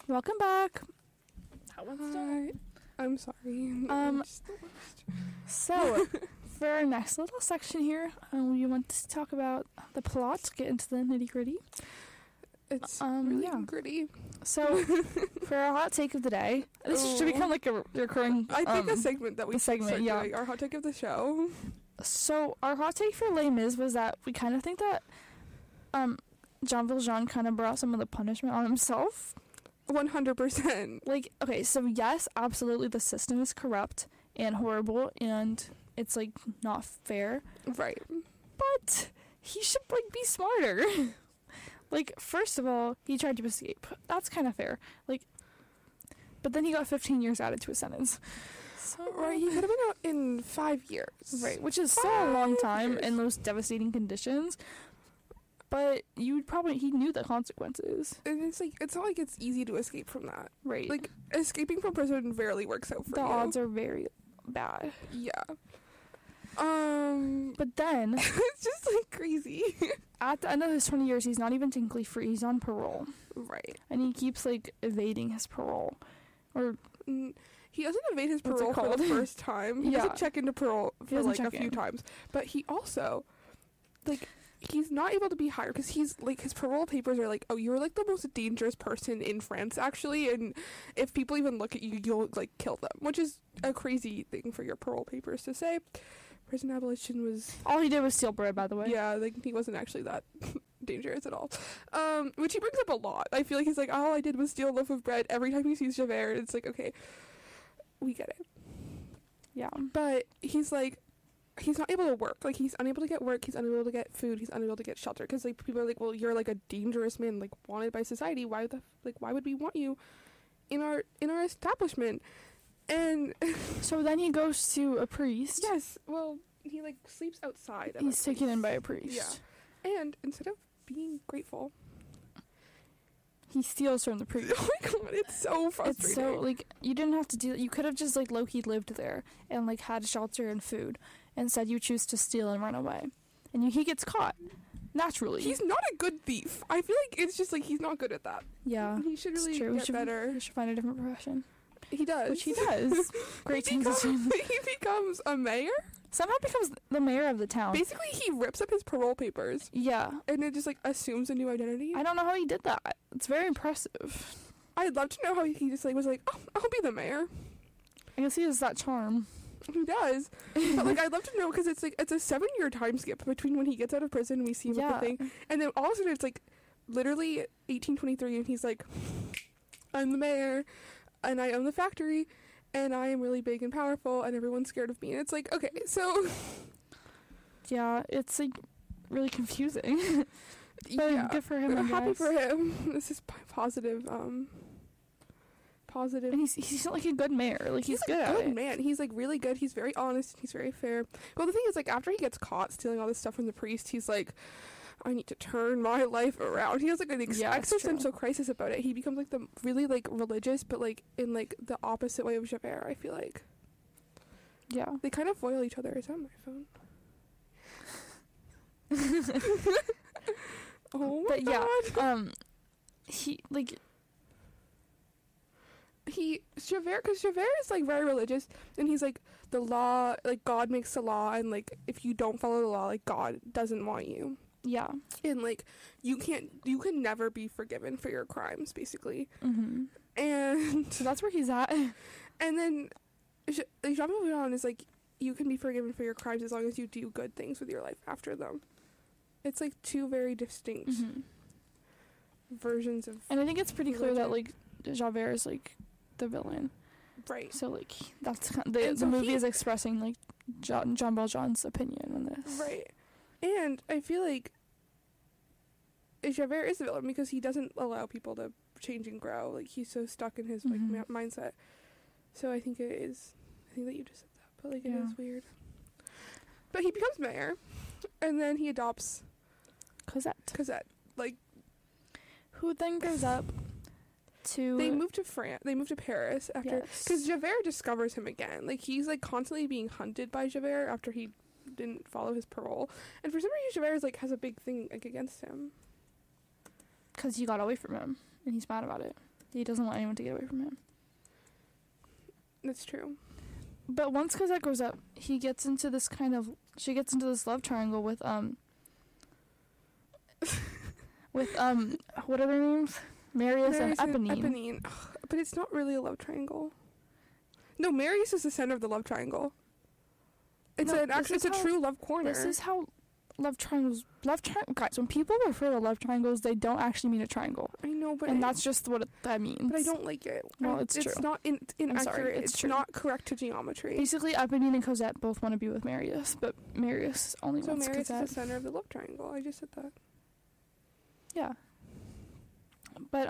Welcome back. Hi. I'm sorry. Just the worst. So, for our next little section here, we want to talk about the plot, get into the nitty-gritty. It's really yeah. gritty. So, for our hot take of the day, this should become like a recurring... I think a segment that we should start doing, our hot take of the show. So, our hot take for Les Mis was that we kind of think that Jean Valjean kind of brought some of the punishment on himself. 100%. Like, okay, so yes, absolutely the system is corrupt and horrible and it's, like, not fair. Right. But he should, like, be smarter. Like, first of all, he tried to escape. That's kind of fair. Like, but then he got 15 years added to his sentence. So, right, he could have been out in 5 years. Right, which is still a long time in those devastating conditions. But he knew the consequences. And it's not like it's easy to escape from that. Right. Like, escaping from prison rarely works out for the you. The odds are very bad. Yeah. But then... it's just, like, crazy. At the end of his 20 years, he's not even technically free. He's on parole. Right. And he keeps, like, evading his parole. Or... He doesn't evade his parole for the first time. He doesn't check into parole for, like, a few times. But he also, like... He's not able to be hired because he's, like, his parole papers are like, oh, you're, like, the most dangerous person in France, actually, and if people even look at you, you'll, like, kill them, which is a crazy thing for your parole papers to say. Prison abolition was... All he did was steal bread, by the way. Yeah, like, he wasn't actually that dangerous at all. Which he brings up a lot. I feel like he's like, all I did was steal a loaf of bread. Every time he sees Javert, it's like, okay, we get it. Yeah. But he's, like... He's not able to work. Like, he's unable to get work. He's unable to get food. He's unable to get shelter. Because, like, people are like, well, you're, like, a dangerous man, like, wanted by society. Why would we want you in our establishment? And... So then he goes to a priest. Yes. Well, he, like, sleeps outside. He's taken in by a priest. Yeah. And instead of being grateful... He steals from the priest. Oh my god, it's so frustrating. It's so, like, you didn't have to do that. You could have just, like, low-key lived there and, like, had shelter and food. Instead, you choose to steal and run away. And he gets caught. Naturally. He's not a good thief. I feel like it's just, like, he's not good at that. Yeah. He should really get better. He should find a different profession. He does. Which he does. Great things to do. He becomes a mayor? Somehow becomes the mayor of the town. Basically, he rips up his parole papers. Yeah. And it just, like, assumes a new identity. I don't know how he did that. It's very impressive. I'd love to know how he just, like, was like, oh, I'll be the mayor. I guess he has that charm. He does. But, like, I'd love to know, because it's, like, it's a 7-year time skip between when he gets out of prison and we see him with the thing. And then all of a sudden, it's, like, literally 1823, and he's like, I'm the mayor, and I own the factory, and I am really big and powerful, and everyone's scared of me. And it's like, okay, so... Yeah, it's, like, really confusing. But yeah, good for him, I'm happy for him. This is positive. Positive. And he's like a good mayor. Like, he's good at it. Man. He's, like, really good. He's very honest. He's very fair. Well, the thing is, like, after he gets caught stealing all this stuff from the priest, he's like, I need to turn my life around. He has, like, an existential crisis about it. He becomes, like, the really, like, religious, but, like, in, like, the opposite way of Javert, I feel like. Yeah. They kind of foil each other. Is that my phone? Oh my god. Yeah, he, like... Javert, because Javert is, like, very religious, and he's, like, the law, like, God makes the law, and, like, if you don't follow the law, like, God doesn't want you. Yeah. And, like, you can never be forgiven for your crimes, basically. Mm-hmm. And... So that's where he's at. And then, Jean Valjean is, like, you can be forgiven for your crimes as long as you do good things with your life after them. It's, like, two very distinct versions of... And I think it's pretty clear that, like, Javert is, like, the villain. Right. So, like, that's the movie is expressing, like, Jean Valjean's opinion on this. Right. And I feel like Javert is the villain because he doesn't allow people to change and grow. Like, he's so stuck in his, like, mindset. So I think that you just said that, but, like, it is weird. But he becomes mayor, and then he adopts Cosette. Like, who then goes up to... They move to France. They move to Paris after... Because Javert discovers him again. Like, he's, like, constantly being hunted by Javert after he didn't follow his parole. And for some reason, Javert is, like, has a big thing, like, against him. Because he got away from him, and he's mad about it. He doesn't want anyone to get away from him. That's true. But once Cosette grows up, she gets into this love triangle with what are their names? Marius and Eponine. Ugh, but it's not really a love triangle. No, Marius is the center of the love triangle. It's a true love corner. This is how guys, when people refer to love triangles, they don't actually mean a triangle. I know, but that's just what that means. But I don't like it. Well, it's true. It's not inaccurate. It's true. Not correct to geometry. Basically, Eponine and Cosette both want to be with Marius, but Marius only wants Cosette. So Marius is the center of the love triangle. I just said that. Yeah. But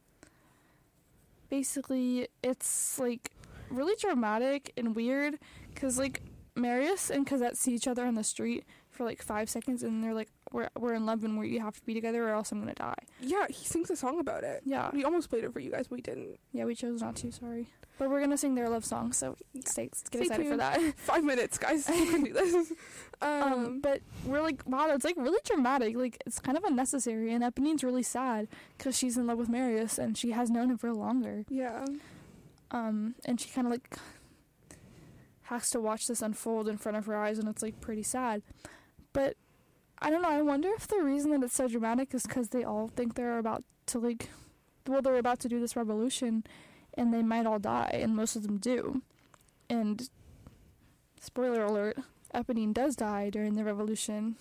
basically, it's like really dramatic and weird because like Marius and Cosette see each other on the street for like 5 seconds and they're like, we're in love and we have to be together or else I'm gonna die. Yeah, he sings a song about it. Yeah, we almost played it for you guys, but we didn't. Yeah, we chose not to. Sorry, but we're gonna sing their love song, so get excited tuned for that. 5 minutes, guys. You can do this. But we're like, wow, it's like really dramatic. Like it's kind of unnecessary, and Eponine's really sad because she's in love with Marius and she has known him for longer. Yeah. And she kind of like has to watch this unfold in front of her eyes, and it's like pretty sad. But I don't know, I wonder if the reason that it's so dramatic is because they all think they're about to they're about to do this revolution and they might all die, and most of them do. And spoiler alert, Eponine does die during the revolution.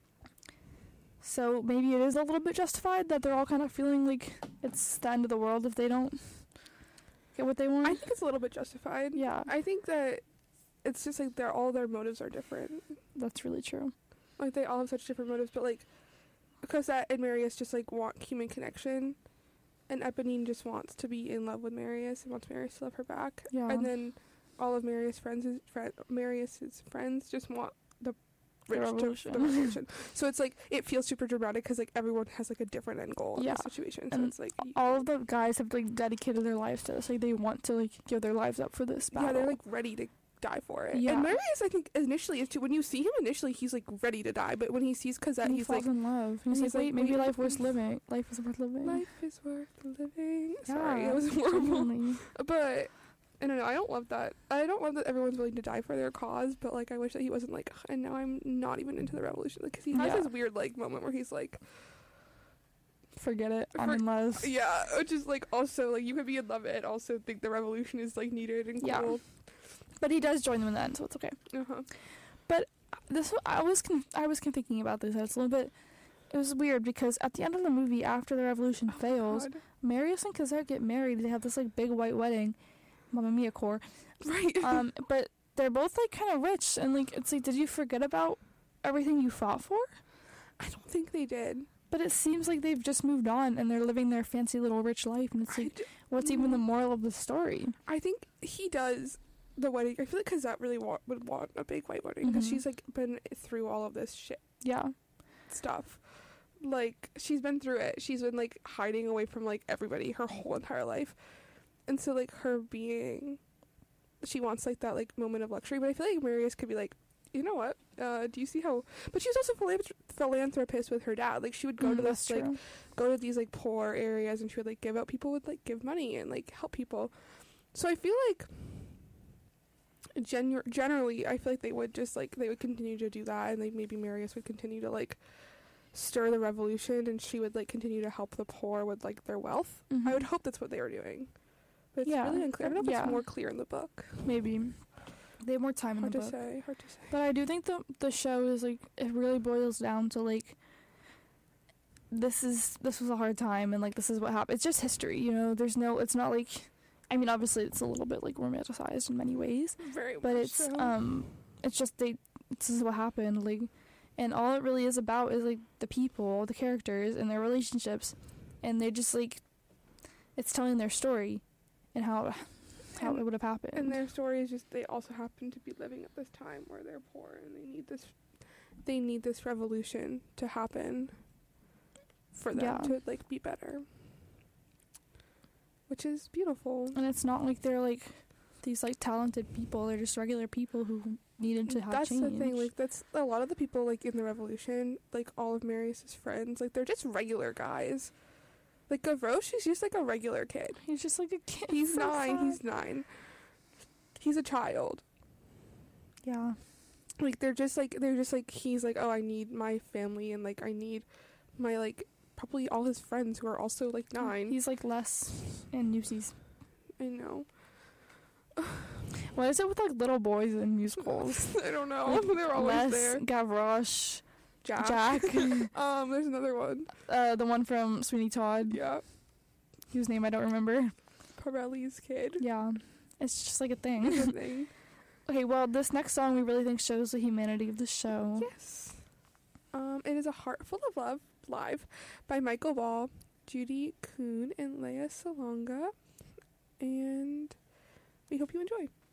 So maybe it is a little bit justified that they're all kind of feeling like it's the end of the world if they don't get what they want. I think it's a little bit justified. Yeah. I think that it's just like all their motives are different. That's really true. Like they all have such different motives, but like Cosette and Marius just like want human connection, and Eponine just wants to be in love with Marius and wants Marius to love her back. Yeah. And then all of Marius's friends just want the revolution. So it's like it feels super dramatic because like everyone has like a different end goal in this situation. So and it's like all of the guys have like dedicated their lives to this. Like they want to like give their lives up for this battle. Yeah, they're like ready to die for it. Yeah. And Marius, I think initially is too. When you see him initially, he's like ready to die, but when he sees Cosette, he's like in love. He's like, wait, maybe life worth living. Life is worth living. Life is worth living. Yeah, sorry, it was horrible. But I don't know. I don't love that. I don't love that everyone's willing to die for their cause. But like, I wish that he wasn't like, and now I'm not even into the revolution. Because he has this weird like moment where he's like, forget it, I'm in love. Yeah, which is like also like you could be in love and also think the revolution is like needed and cool. Yeah. But he does join them in the end, so it's okay. But I was thinking about this. It's a little bit. It was weird because at the end of the movie, after the revolution fails, Marius and Cosette get married. They have this like big white wedding, Mamma Mia core, right? But they're both like kind of rich, and like it's like, did you forget about everything you fought for? I don't think they did. But it seems like they've just moved on and they're living their fancy little rich life, and it's like, what's even the moral of the story? I think he does. The wedding, I feel like Cosette really would want a big white wedding because she's like been through all of this shit. Yeah. Stuff. Like she's been through it. She's been like hiding away from like everybody her whole entire life. And so like she wants like that like moment of luxury, but I feel like Marius could be like, you know what? Do you see how? But she was also philanthropist with her dad. Like she would go to this like go to these like poor areas and she would like give out. People would like give money and like help people. So I feel like generally I feel like they would continue to do that, and like maybe Marius would continue to like stir the revolution and she would like continue to help the poor with like their wealth. I would hope that's what they were doing, but it's really unclear. I don't know if it's more clear in the book. Maybe they have more time in the book. Hard to say. But I do think the show is like, it really boils down to like this was a hard time and like this is what happened. It's just history, you know. It's not like, I mean, obviously it's a little bit like romanticized in many ways, but it's just this is what happened, like, and all it really is about is like the people, the characters, and their relationships, and they just like, it's telling their story and how it would have happened. And their story is just, they also happen to be living at this time where they're poor and they need this revolution to happen for them to like be better. Which is beautiful. And it's not like they're like these like talented people. They're just regular people who needed to have change. That's the thing. Like that's a lot of the people like in the revolution, like all of Marius's friends, like they're just regular guys. Like, Gavroche, he's just, like, a regular kid. He's just, like, a kid. He's 9. He's a child. Yeah. Like, they're just, like, he's, like, oh, I need my family, and, like, I need my, like, probably all his friends who are also, like, 9. He's, like, Les and Newsies. I know. What is it with, like, little boys in musicals? I don't know. They're always there. Gavroche. Jack. There's another one. The one from Sweeney Todd. Yeah. Whose name I don't remember. Pirelli's kid. Yeah. It's just like a thing. It's a thing. Okay, well, this next song we really think shows the humanity of the show. Yes. It is A Heart Full of Love, live, by Michael Ball, Judy Kuhn, and Lea Salonga. And we hope you enjoy.